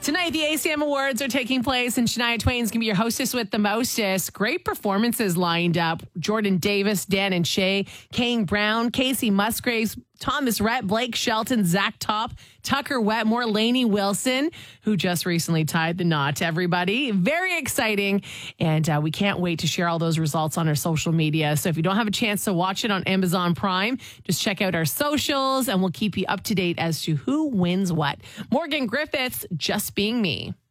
Tonight, the ACM Awards are taking place, and Shania Twain's going to be your hostess with the mostest. Great performances lined up. Jordan Davis, Dan and Shay, Kane Brown, Casey Musgraves, Thomas Rhett, Blake Shelton, Zach Top, Tucker Wetmore, Lainey Wilson, who just recently tied the knot, everybody. Very exciting. And we can't wait to share all those results on our social media. So if you don't have a chance to watch it on Amazon Prime, just check out our socials and we'll keep you up to date as to who wins what. Morgan Griffiths, Just Being Me.